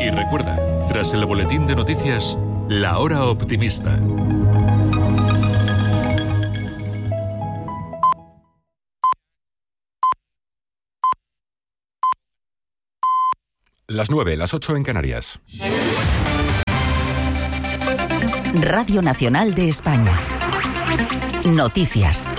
Y recuerda, tras el boletín de noticias, La Hora Optimista. Las 9, las 8 en Canarias. Radio Nacional de España. Noticias.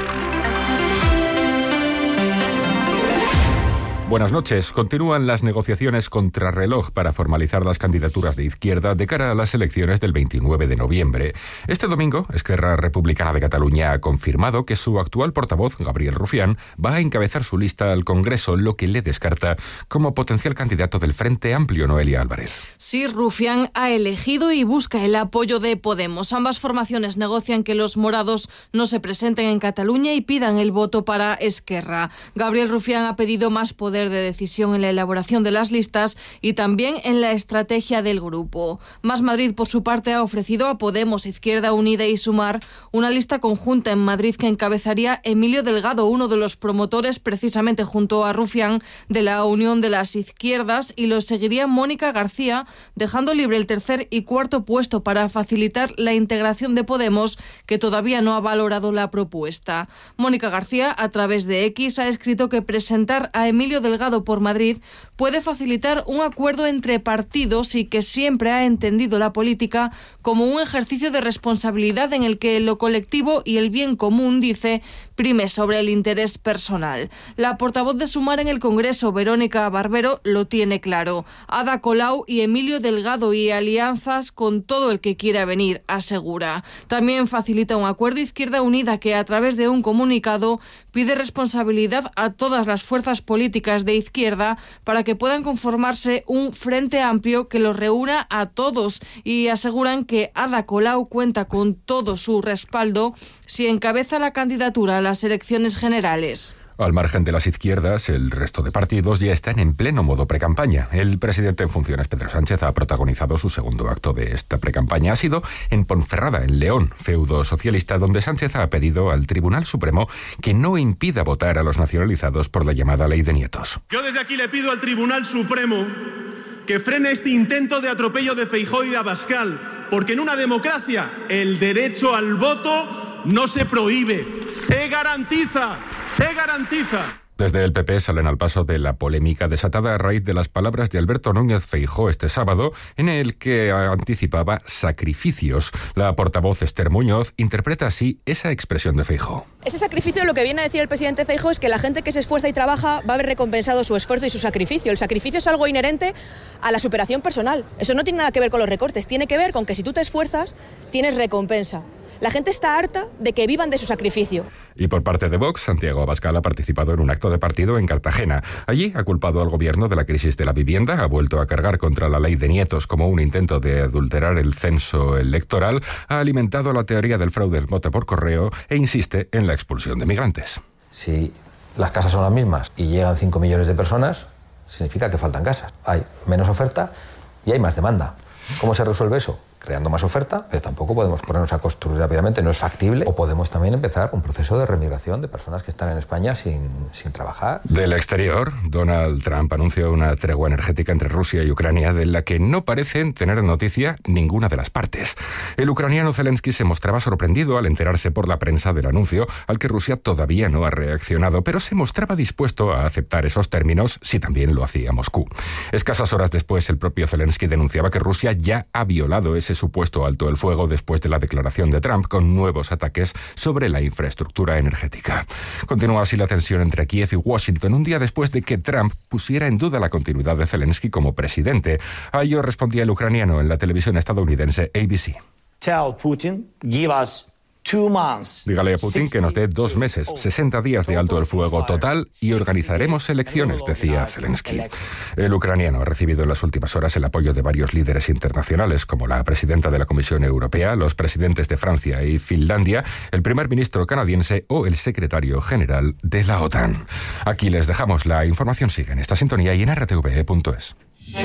Buenas noches. Continúan las negociaciones contrarreloj para formalizar las candidaturas de izquierda de cara a las elecciones del 29 de noviembre. Este domingo, Esquerra Republicana de Cataluña ha confirmado que su actual portavoz, Gabriel Rufián, va a encabezar su lista al Congreso, lo que le descarta como potencial candidato del Frente Amplio. Noelia Álvarez. Sí, Rufián ha elegido y busca el apoyo de Podemos. Ambas formaciones negocian que los morados no se presenten en Cataluña y pidan el voto para Esquerra. Gabriel Rufián ha pedido más poder de decisión en la elaboración de las listas y también en la estrategia del grupo. Más Madrid, por su parte, ha ofrecido a Podemos, Izquierda Unida y Sumar una lista conjunta en Madrid que encabezaría Emilio Delgado, uno de los promotores, precisamente junto a Rufián, de la Unión de las Izquierdas, y lo seguiría Mónica García, dejando libre el tercer y cuarto puesto para facilitar la integración de Podemos, que todavía no ha valorado la propuesta. Mónica García, a través de X, ha escrito que presentar a Emilio Delgado por Madrid puede facilitar un acuerdo entre partidos y que siempre ha entendido la política como un ejercicio de responsabilidad en el que lo colectivo y el bien común, dice, prime sobre el interés personal. La portavoz de Sumar en el Congreso, Verónica Barbero, lo tiene claro. Ada Colau y Emilio Delgado y alianzas con todo el que quiera venir, asegura. También facilita un acuerdo Izquierda Unida que, a través de un comunicado, pide responsabilidad a todas las fuerzas políticas de izquierda para que puedan conformarse un frente amplio que los reúna a todos, y aseguran que Ada Colau cuenta con todo su respaldo si encabeza la candidatura a las elecciones generales. Al margen de las izquierdas, el resto de partidos ya están en pleno modo precampaña. El presidente en funciones, Pedro Sánchez, ha protagonizado su segundo acto de esta precampaña. Ha sido en Ponferrada, en León, feudo socialista, donde Sánchez ha pedido al Tribunal Supremo que no impida votar a los nacionalizados por la llamada Ley de Nietos. Yo desde aquí le pido al Tribunal Supremo que frene este intento de atropello de Feijóo y de Abascal, porque en una democracia el derecho al voto no se prohíbe, se garantiza. ¡Se garantiza! Desde el PP salen al paso de la polémica desatada a raíz de las palabras de Alberto Núñez Feijóo este sábado, en el que anticipaba sacrificios. La portavoz Esther Muñoz interpreta así esa expresión de Feijóo. Ese sacrificio, lo que viene a decir el presidente Feijóo, es que la gente que se esfuerza y trabaja va a haber recompensado su esfuerzo y su sacrificio. El sacrificio es algo inherente a la superación personal. Eso no tiene nada que ver con los recortes, tiene que ver con que si tú te esfuerzas, tienes recompensa. La gente está harta de que vivan de su sacrificio. Y por parte de Vox, Santiago Abascal ha participado en un acto de partido en Cartagena. Allí ha culpado al gobierno de la crisis de la vivienda, ha vuelto a cargar contra la Ley de Nietos como un intento de adulterar el censo electoral, ha alimentado la teoría del fraude del voto por correo e insiste en la expulsión de migrantes. Si las casas son las mismas y llegan 5 millones de personas, significa que faltan casas. Hay menos oferta y hay más demanda. ¿Cómo se resuelve eso? Creando más oferta, pero tampoco podemos ponernos a construir rápidamente, no es factible. O podemos también empezar un proceso de remigración de personas que están en España sin trabajar. Del exterior, Donald Trump anunció una tregua energética entre Rusia y Ucrania de la que no parecen tener noticia ninguna de las partes. El ucraniano Zelensky se mostraba sorprendido al enterarse por la prensa del anuncio, al que Rusia todavía no ha reaccionado, pero se mostraba dispuesto a aceptar esos términos si también lo hacía Moscú. Escasas horas después, el propio Zelensky denunciaba que Rusia ya ha violado ese supuesto alto el fuego después de la declaración de Trump, con nuevos ataques sobre la infraestructura energética. Continúa así la tensión entre Kiev y Washington, un día después de que Trump pusiera en duda la continuidad de Zelensky como presidente. A ello respondía el ucraniano en la televisión estadounidense ABC. Tell Putin, give us 2 months. Dígale a Putin que nos dé 2 meses, 60 días de alto el fuego total y organizaremos elecciones, decía Zelensky. El ucraniano ha recibido en las últimas horas el apoyo de varios líderes internacionales, como la presidenta de la Comisión Europea, los presidentes de Francia y Finlandia, el primer ministro canadiense o el secretario general de la OTAN. Aquí les dejamos. La información sigue en esta sintonía y en rtve.es.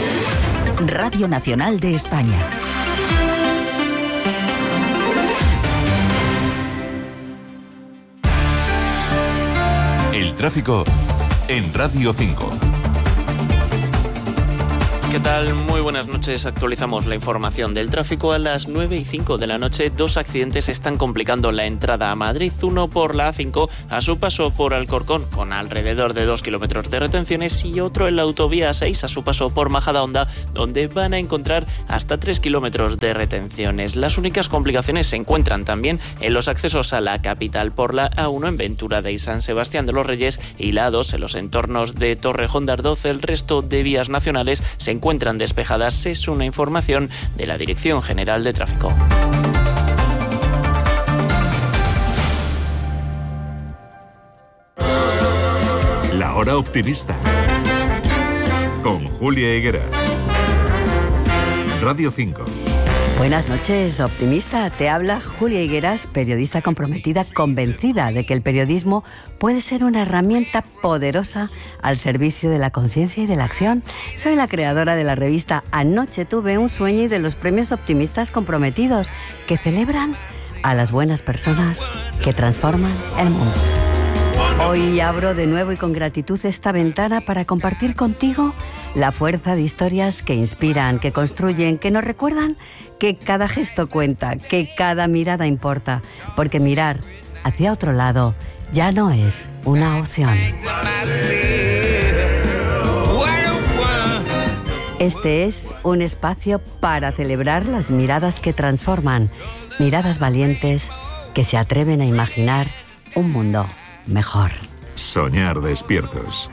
Radio Nacional de España. El tráfico en Radio 5. ¿Qué tal? Muy buenas noches. Actualizamos la información del tráfico a las 9:05 de la noche. 2 accidentes están complicando la entrada a Madrid. Uno por la A5 a su paso por Alcorcón, con alrededor de 2 kilómetros de retenciones, y otro en la autovía A6 a su paso por Majadahonda, donde van a encontrar hasta 3 kilómetros de retenciones. Las únicas complicaciones se encuentran también en los accesos a la capital por la A1 en Ventura de San Sebastián de los Reyes y la A2 en los entornos de Torrejón de Ardoz. El resto de vías nacionales se encuentran despejadas. Es una información de la Dirección General de Tráfico. La hora optimista con Julia Higueras. Radio 5. Buenas noches, optimista. Te habla Julia Higueras, periodista comprometida, convencida de que el periodismo puede ser una herramienta poderosa al servicio de la conciencia y de la acción. Soy la creadora de la revista Anoche tuve un sueño y de los premios optimistas comprometidos, que celebran a las buenas personas que transforman el mundo. Hoy abro de nuevo y con gratitud esta ventana para compartir contigo la fuerza de historias que inspiran, que construyen, que nos recuerdan que cada gesto cuenta, que cada mirada importa, porque mirar hacia otro lado ya no es una opción. Este es un espacio para celebrar las miradas que transforman, miradas valientes que se atreven a imaginar un mundo mejor. Soñar despiertos.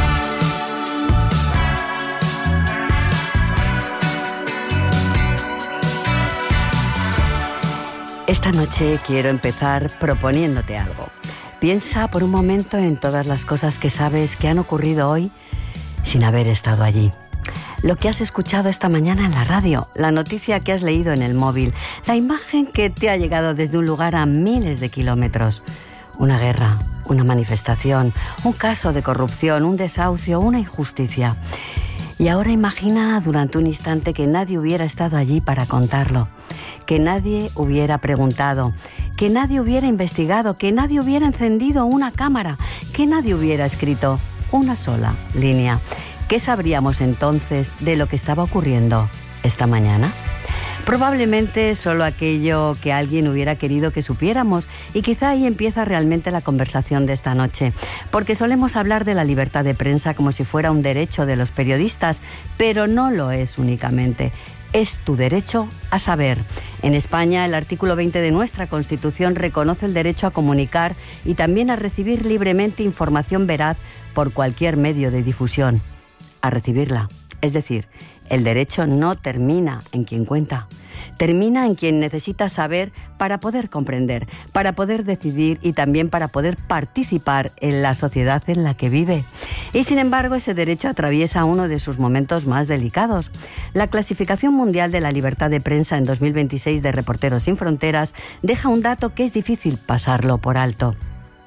Esta noche quiero empezar proponiéndote algo. Piensa por un momento en todas las cosas que sabes que han ocurrido hoy sin haber estado allí. Lo que has escuchado esta mañana en la radio, la noticia que has leído en el móvil, la imagen que te ha llegado desde un lugar a miles de kilómetros. Una guerra, una manifestación, un caso de corrupción, un desahucio, una injusticia. Y ahora imagina durante un instante que nadie hubiera estado allí para contarlo, que nadie hubiera preguntado, que nadie hubiera investigado, que nadie hubiera encendido una cámara, que nadie hubiera escrito una sola línea. ¿Qué sabríamos entonces de lo que estaba ocurriendo esta mañana? Probablemente solo aquello que alguien hubiera querido que supiéramos, y quizá ahí empieza realmente la conversación de esta noche, porque solemos hablar de la libertad de prensa como si fuera un derecho de los periodistas, pero no lo es únicamente. Es tu derecho a saber. En España, el artículo 20 de nuestra Constitución reconoce el derecho a comunicar y también a recibir libremente información veraz por cualquier medio de difusión. A recibirla. Es decir, el derecho no termina en quien cuenta. Termina en quien necesita saber para poder comprender, para poder decidir y también para poder participar en la sociedad en la que vive. Y sin embargo, ese derecho atraviesa uno de sus momentos más delicados. La Clasificación Mundial de la Libertad de Prensa en 2026 de Reporteros Sin Fronteras deja un dato que es difícil pasarlo por alto.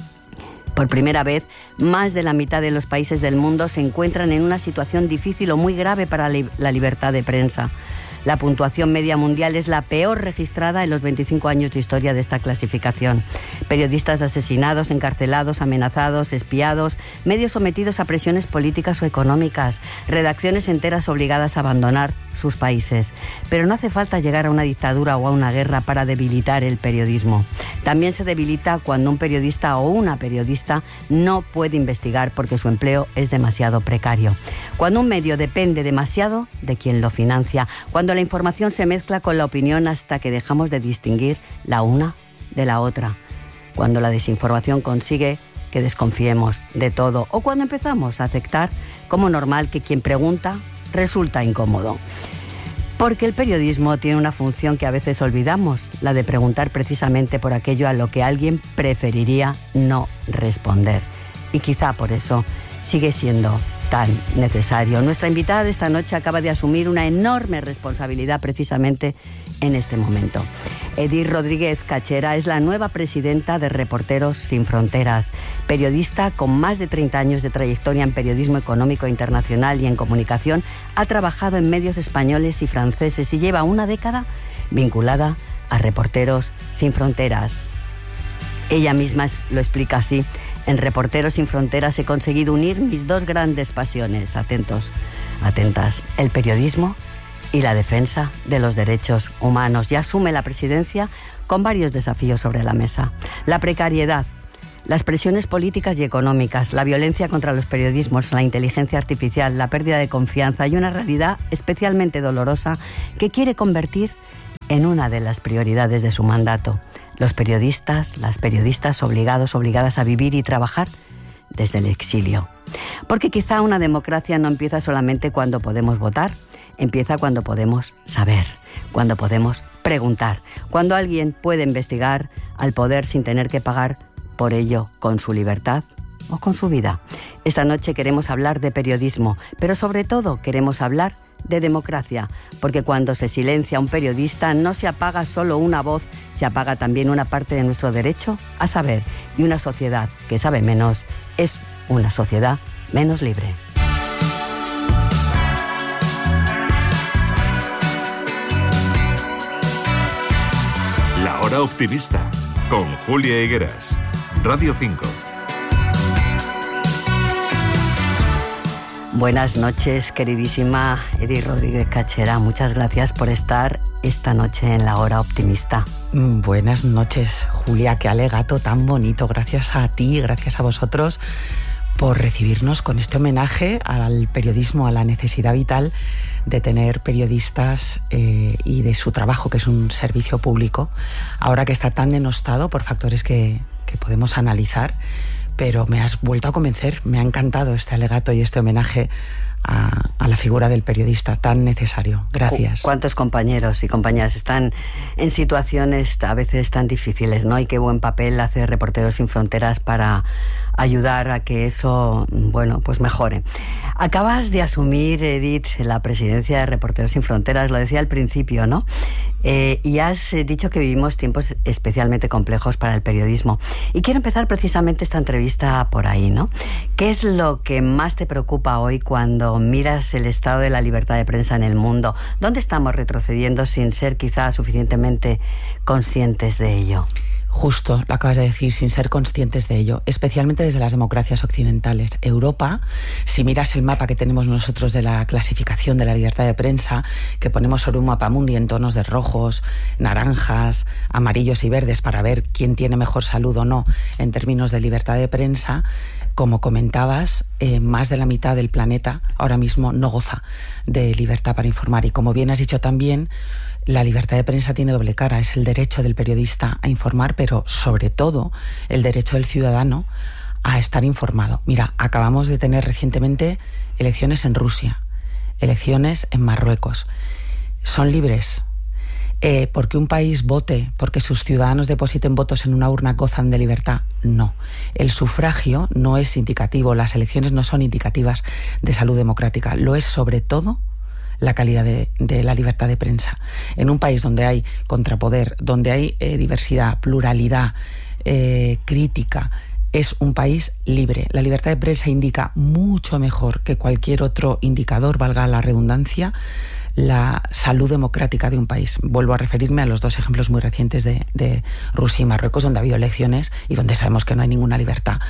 Por primera vez, más de la mitad de los países del mundo se encuentran en una situación difícil o muy grave para la libertad de prensa. La puntuación media mundial es la peor registrada en los 25 años de historia de esta clasificación. Periodistas asesinados, encarcelados, amenazados, espiados, medios sometidos a presiones políticas o económicas, redacciones enteras obligadas a abandonar sus países. Pero no hace falta llegar a una dictadura o a una guerra para debilitar el periodismo. También se debilita cuando un periodista o una periodista no puede investigar porque su empleo es demasiado precario. Cuando un medio depende demasiado de quien lo financia. Cuando la información se mezcla con la opinión hasta que dejamos de distinguir la una de la otra. Cuando la desinformación consigue que desconfiemos de todo. O cuando empezamos a aceptar como normal que quien pregunta resulta incómodo. Porque el periodismo tiene una función que a veces olvidamos, la de preguntar precisamente por aquello a lo que alguien preferiría no responder. Y quizá por eso sigue siendo tan necesario. Nuestra invitada de esta noche acaba de asumir una enorme responsabilidad precisamente en este momento. Edith Rodríguez Cachera es la nueva presidenta de Reporteros Sin Fronteras, periodista con más de 30 años de trayectoria en periodismo económico internacional y en comunicación. Ha trabajado en medios españoles y franceses y lleva una década vinculada a Reporteros Sin Fronteras. Ella misma lo explica así: en Reporteros Sin Fronteras he conseguido unir mis dos grandes pasiones, atentos, atentas. El periodismo y la defensa de los derechos humanos. Ya asume la presidencia con varios desafíos sobre la mesa. La precariedad, las presiones políticas y económicas, la violencia contra los periodismos, la inteligencia artificial, la pérdida de confianza y una realidad especialmente dolorosa que quiere convertir en una de las prioridades de su mandato. Los periodistas, las periodistas obligadas a vivir y trabajar desde el exilio. Porque quizá una democracia no empieza solamente cuando podemos votar, empieza cuando podemos saber, cuando podemos preguntar, cuando alguien puede investigar al poder sin tener que pagar por ello con su libertad o con su vida. Esta noche queremos hablar de periodismo, pero sobre todo queremos hablar de democracia, porque cuando se silencia a un periodista no se apaga solo una voz, se apaga también una parte de nuestro derecho a saber, y una sociedad que sabe menos es una sociedad menos libre. La Hora Optimista, con Julia Higueras, Radio 5. Buenas noches, queridísima Edith Rodríguez Cachera. Muchas gracias por estar esta noche en La Hora Optimista. Buenas noches, Julia. Qué alegato tan bonito. Gracias a ti, gracias a vosotros por recibirnos con este homenaje al periodismo, a la necesidad vital de tener periodistas y de su trabajo, que es un servicio público, ahora que está tan denostado por factores que podemos analizar. Pero me has vuelto a convencer, me ha encantado este alegato y este homenaje a la figura del periodista tan necesario. Gracias. ¿Cuántos compañeros y compañeras están en situaciones a veces tan difíciles, ¿no? Y qué buen papel hace Reporteros Sin Fronteras para ayudar a que eso, bueno, pues mejore. Acabas de asumir, Edith, la presidencia de Reporteros Sin Fronteras, lo decía al principio, ¿no? Y has dicho que vivimos tiempos especialmente complejos para el periodismo. Y quiero empezar precisamente esta entrevista por ahí, ¿no? ¿Qué es lo que más te preocupa hoy cuando miras el estado de la libertad de prensa en el mundo? ¿Dónde estamos retrocediendo sin ser quizá suficientemente conscientes de ello? Justo, lo acabas de decir, sin ser conscientes de ello, especialmente desde las democracias occidentales. Europa, si miras el mapa que tenemos nosotros de la clasificación de la libertad de prensa, que ponemos sobre un mapamundi en tonos de rojos, naranjas, amarillos y verdes para ver quién tiene mejor salud o no en términos de libertad de prensa, como comentabas, más de la mitad del planeta ahora mismo no goza de libertad para informar. Y como bien has dicho también, la libertad de prensa tiene doble cara. Es el derecho del periodista a informar, pero sobre todo el derecho del ciudadano a estar informado. Mira, acabamos de tener recientemente elecciones en Rusia, elecciones en Marruecos. ¿Son libres? ¿Porque un país vote, porque sus ciudadanos depositen votos en una urna gozan de libertad? No. El sufragio no es indicativo, las elecciones no son indicativas de salud democrática. Lo es sobre todo la calidad de la libertad de prensa. En un país donde hay contrapoder, donde hay diversidad, pluralidad, crítica, es un país libre. La libertad de prensa indica mucho mejor que cualquier otro indicador, valga la redundancia, la salud democrática de un país. Vuelvo a referirme a los dos ejemplos muy recientes de Rusia y Marruecos, donde ha habido elecciones y donde sabemos que no hay ninguna libertad.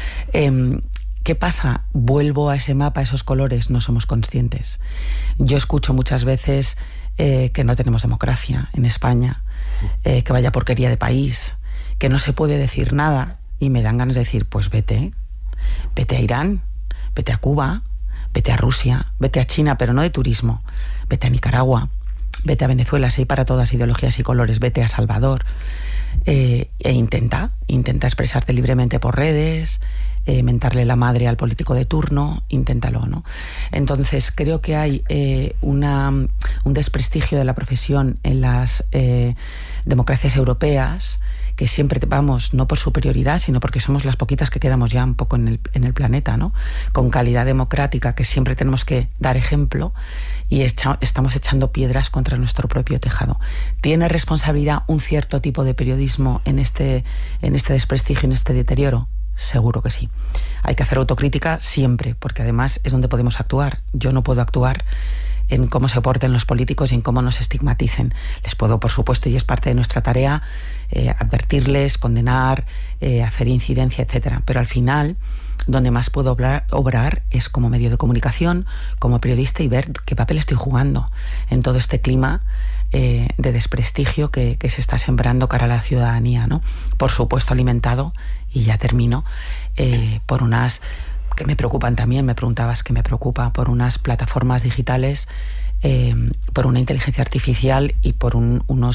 ¿Qué pasa? Vuelvo a ese mapa, a esos colores, no somos conscientes. Yo escucho muchas veces que no tenemos democracia en España, que vaya porquería de país, que no se puede decir nada, y me dan ganas de decir, pues vete a Irán, vete a Cuba, vete a Rusia, vete a China, pero no de turismo, vete a Nicaragua, vete a Venezuela, si hay para todas ideologías y colores, vete a Salvador, e intenta expresarte libremente por redes, mentarle la madre al político de turno, inténtalo, ¿no? Entonces creo que hay un desprestigio de la profesión en las democracias europeas, que siempre vamos no por superioridad, sino porque somos las poquitas que quedamos ya un poco en el planeta, ¿no? Con calidad democrática, que siempre tenemos que dar ejemplo, y estamos echando piedras contra nuestro propio tejado. ¿Tiene responsabilidad un cierto tipo de periodismo en este desprestigio, en este deterioro? Seguro que sí. Hay que hacer autocrítica siempre, porque además es donde podemos actuar. Yo no puedo actuar en cómo se porten los políticos y en cómo nos estigmaticen. Les puedo, por supuesto, y es parte de nuestra tarea, advertirles, condenar, hacer incidencia, etcétera. Pero al final donde más puedo obrar es como medio de comunicación, como periodista, y ver qué papel estoy jugando en todo este clima de desprestigio que se está sembrando cara a la ciudadanía, ¿no? Por supuesto alimentado, y ya termino, por unas que me preocupan también, me preguntabas qué me preocupa, por unas plataformas digitales, por una inteligencia artificial y por unos